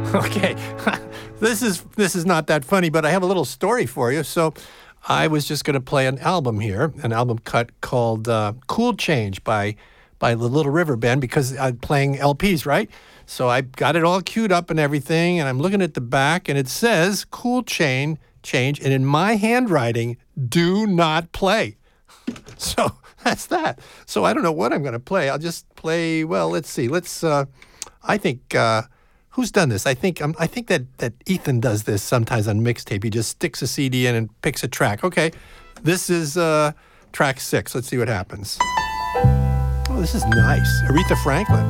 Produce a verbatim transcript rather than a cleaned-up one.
Okay, this is this is not that funny, but I have a little story for you. So I was just going to play an album here, an album cut called uh, Cool Change by by the Little River Band, because I'm playing L Ps, right? So I got it all queued up and everything, and I'm looking at the back, and it says Cool Chain Change, and in my handwriting, do not play. So that's that. So I don't know what I'm going to play. I'll just play, well, let's see. Let's, uh, I think, uh, who's done this? I think um, I think that, that Ethan does this sometimes on mixtape. He just sticks a C D in and picks a track. Okay, this is uh, track six. Let's see what happens. Oh, this is nice. Aretha Franklin.